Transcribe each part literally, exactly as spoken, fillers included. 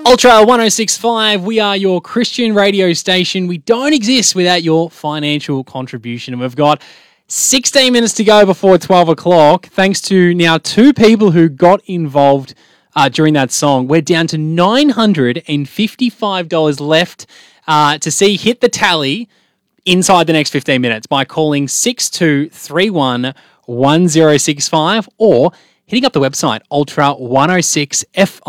Ultra one oh six point five, we are your Christian radio station. We don't exist without your financial contribution. And we've got sixteen minutes to go before twelve o'clock. Thanks to now two people who got involved uh, during that song. We're down to nine hundred fifty-five dollars left uh, to see hit the tally inside the next fifteen minutes by calling six two three one one oh six five or hitting up the website ultra one oh six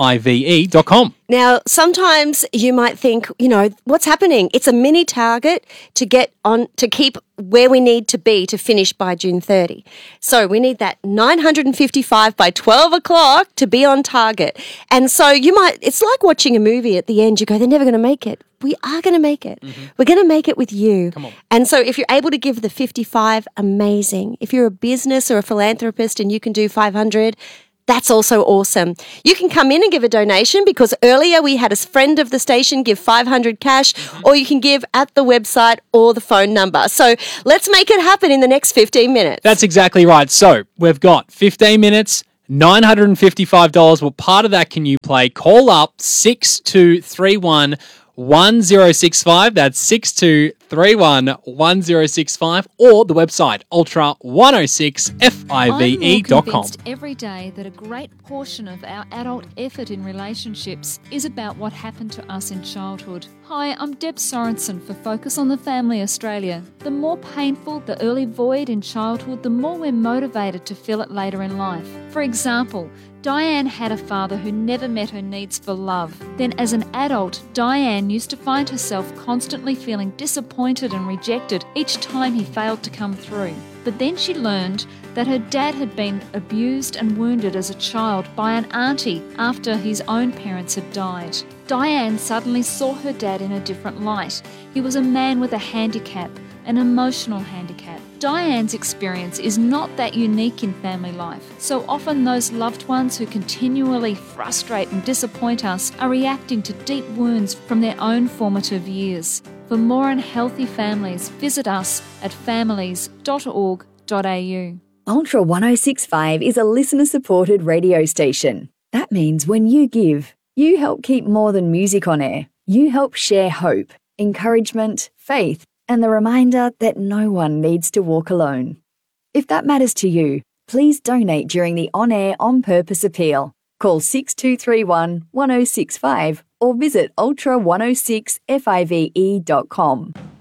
five dot com. Now, sometimes you might think, you know, what's happening? It's a mini target to get on, to keep where we need to be to finish by June thirtieth. So we need that nine hundred fifty-five by twelve o'clock to be on target. And so you might, it's like watching a movie at the end. You go, they're never going to make it. We are going to make it. Mm-hmm. We're going to make it with you. Come on. And so if you're able to give the fifty-five, amazing. If you're a business or a philanthropist and you can do five hundred, that's also awesome. You can come in and give a donation because earlier we had a friend of the station give five hundred cash, mm-hmm. or you can give at the website or the phone number. So let's make it happen in the next fifteen minutes. That's exactly right. So we've got fifteen minutes, nine hundred fifty-five dollars. What part of that can you play? Call up six two three one one oh six five. That's six two three one one oh six five or the website ultra one oh six five dot com. I'm more convinced every day that a great portion of our adult effort in relationships is about what happened to us in childhood. Hi, I'm Deb Sorensen for Focus on the Family Australia. The more painful the early void in childhood, the more we're motivated to fill it later in life. For example, Diane had a father who never met her needs for love. Then as an adult, Diane used to find herself constantly feeling disappointed and rejected each time he failed to come through. But then she learned that her dad had been abused and wounded as a child by an auntie after his own parents had died. Diane suddenly saw her dad in a different light. He was a man with a handicap, an emotional handicap. Diane's experience is not that unique in family life. So often those loved ones who continually frustrate and disappoint us are reacting to deep wounds from their own formative years. For more on healthy families, visit us at families dot org dot a u. Ultra one oh six point five is a listener-supported radio station. That means when you give, you help keep more than music on air. You help share hope, encouragement, faith, and the reminder that no one needs to walk alone. If that matters to you, please donate during the on-air On Purpose appeal. Call six two three one one oh six five or visit ultra one oh six five dot com.